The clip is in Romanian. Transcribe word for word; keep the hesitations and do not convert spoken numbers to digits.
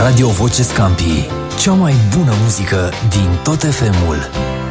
Radio Voce Scampii, cea mai bună muzică din tot F M-ul.